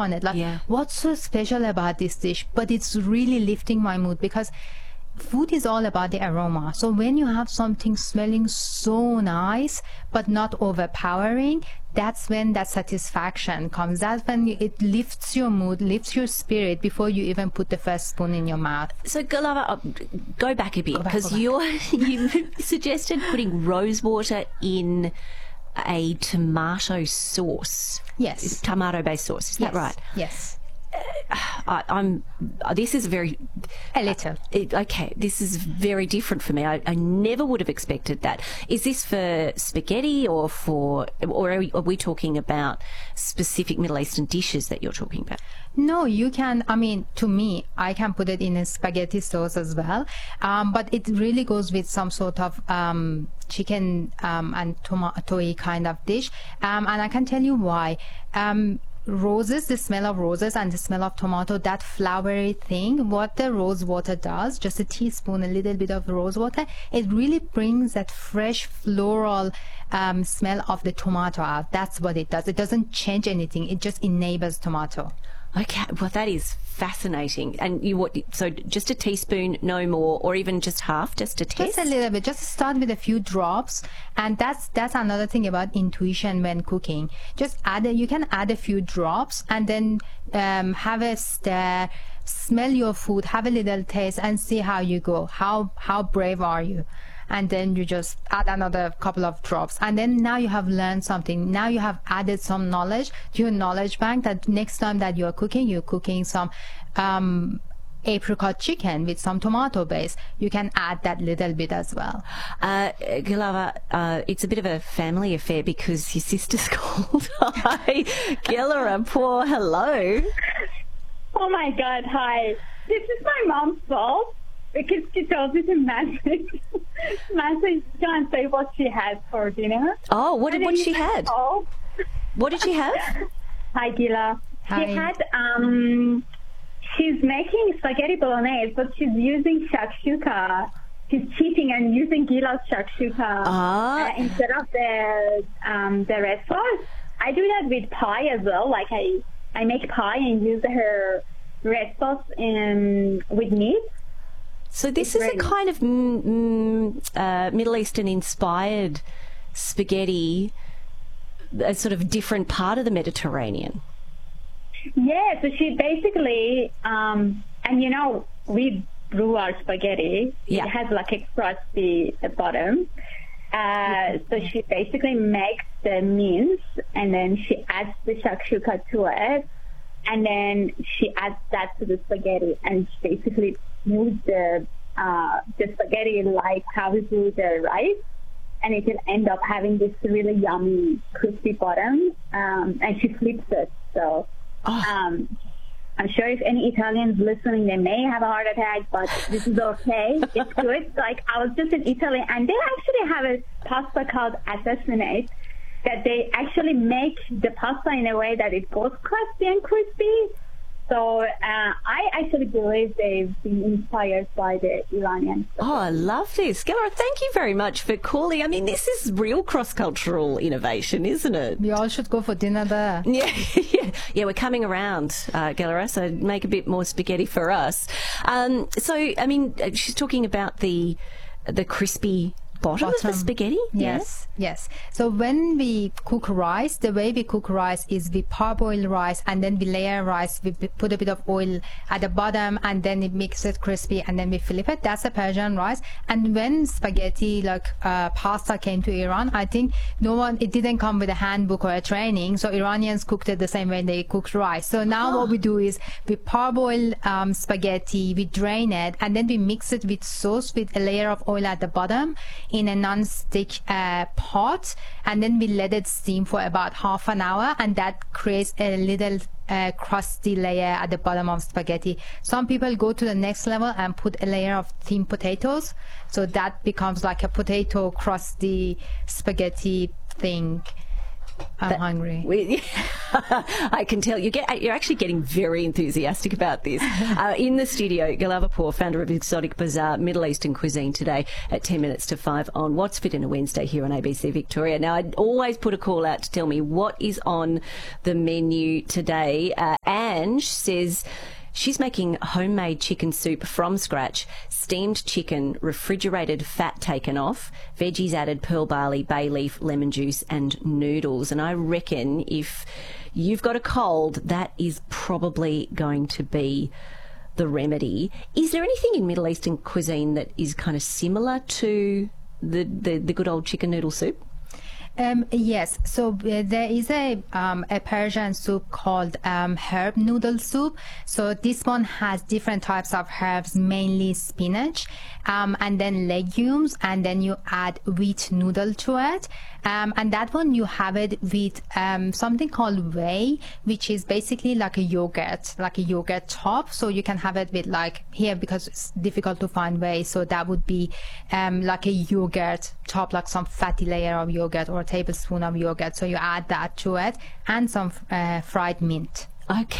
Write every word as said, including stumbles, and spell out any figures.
on it. Like, Yeah. what's so special about this dish? But it's really lifting my mood, because food is all about the aroma. So when you have something smelling so nice but not overpowering, that's when that satisfaction comes. That's when it lifts your mood, lifts your spirit before you even put the first spoon in your mouth. So, Galava, uh, go back a bit, back, because go back. you're you suggested putting rose water in a tomato sauce. Yes. Tomato-based sauce. Is Yes. that right? Yes. I, I'm. This is very. A little. It, okay, this is very different for me. I, I never would have expected that. Is this for spaghetti or for, or are we, are we talking about specific Middle Eastern dishes that you're talking about? No, you can, I mean, to me, I can put it in a spaghetti sauce as well. Um, but it really goes with some sort of um, chicken um, and tomato kind of dish. Um, and I can tell you why. Um, roses, the smell of roses and the smell of tomato, that flowery thing, what the rose water does, just a teaspoon, a little bit of rose water, it really brings that fresh floral um, smell of the tomato out. That's what it does. It doesn't change anything. It just enables tomato. Okay, well, that is fascinating. And you what? So just a teaspoon, no more, or even just half, just a test. Just a little bit. Just start with a few drops, and that's that's another thing about intuition when cooking. Just add. A, you can add a few drops, and then um, have a stir. Smell your food, have a little taste, and see how you go. How how brave are you? And then you just add another couple of drops, and then now you have learned something. Now you have added some knowledge to your knowledge bank, that next time that you're cooking, you're cooking some um, apricot chicken with some tomato base, you can add that little bit as well. Uh, Galava, uh, it's a bit of a family affair because your sister's called. Hi, Gillara, poor hello. Oh my God, hi. This is my mom's fault, because she told me to message, message and say what she had for dinner. Oh, what did And what then she had? called. What did she have? Hi, Gila. Hi. She had, um, she's making spaghetti bolognese, but she's using shakshuka. She's cheating and using Gila's shakshuka Ah. uh, instead of the um, the red sauce. I do that with pie as well. Like I, I make pie and use her red sauce in with meat. So this It's is a ready. kind of mm, mm, uh, Middle Eastern inspired spaghetti, a sort of different part of the Mediterranean. Yeah, so she basically, um, and you know, we brew our spaghetti. Yeah. It has like a crusty bottom. Uh, so she basically makes the mince, and then she adds the shakshuka to it, and then she adds that to the spaghetti, and she basically moves the uh, the spaghetti like how we do the rice, and it will end up having this really yummy crispy bottom, um, and she flips it. So Oh. um, I'm sure if any Italians listening, they may have a heart attack, but this is okay. It's good. Like, I was just in Italy, and they actually have a pasta called assassinate, that they actually make the pasta in a way that it goes crusty and crispy. So uh, I actually believe they've been inspired by the Iranians. Oh, I love this. Gillara, thank you very much for calling. I mean, this is real cross-cultural innovation, isn't it? We all should go for dinner there. Yeah, yeah, yeah. We're coming around, uh, Gillara, so make a bit more spaghetti for us. Um, so, I mean, she's talking about the the crispy bottom, of the Bottom. spaghetti. Yes, yes. So when we cook rice, the way we cook rice is we parboil rice, and then we layer rice. We p- put a bit of oil at the bottom, and then it makes it crispy, and then we flip it. That's a Persian rice. And when spaghetti, like uh, pasta, came to Iran, I think no one, it didn't come with a handbook or a training. So Iranians cooked it the same way they cooked rice. So now what we do is we parboil um, spaghetti, we drain it, and then we mix it with sauce with a layer of oil at the bottom in a non-stick uh, pot, and then we let it steam for about half an hour, and that creates a little uh, crusty layer at the bottom of spaghetti. Some people go to the next level and put a layer of thin potatoes, so that becomes like a potato crusty spaghetti thing. I'm That- hungry. We, I can tell you get you're actually getting very enthusiastic about this. Uh, in the studio, Galavapour, founder of Exotic Bazaar, Middle Eastern Cuisine, today at ten minutes to five on What's Fit in a Wednesday here on A B C Victoria. Now, I'd always put a call out to tell me what is on the menu today. Uh, Ange says she's making homemade chicken soup from scratch, steamed chicken, refrigerated fat taken off, veggies added, pearl barley, bay leaf, lemon juice and noodles. And I reckon if you've got a cold, that is probably going to be the remedy. Is there anything in Middle Eastern cuisine that is kind of similar to the, the, the good old chicken noodle soup? Um, yes, so uh, there is a um, a Persian soup called um, herb noodle soup. So this one has different types of herbs, mainly spinach, um, and then legumes, and then you add wheat noodle to it. Um, and that one you have it with um, something called whey, which is basically like a yogurt, like a yogurt top. So you can have it with like here, because it's difficult to find whey. So that would be um, like a yogurt top, like some fatty layer of yogurt or a tablespoon of yogurt. So you add that to it and some uh, fried mint. Okay.